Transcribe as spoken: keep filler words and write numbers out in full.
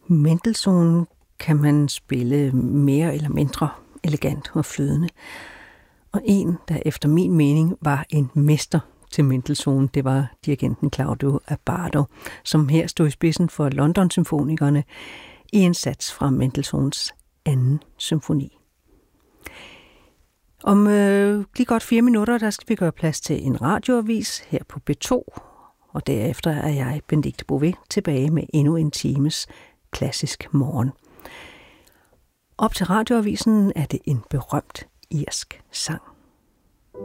Mendelssohn kan man spille mere eller mindre elegant og flydende. Og en, der efter min mening var en mester til Mendelssohn, det var dirigenten Claudio Abbado, som her stod i spidsen for London-symfonikerne i en sats fra Mendelssohns anden symfoni. Om øh, lige godt fire minutter, der skal vi gøre plads til en radioavis her på B to, og derefter er jeg, Benedikte Bové, tilbage med endnu en times klassisk morgen. Op til radioavisen er det en berømt irsk sang.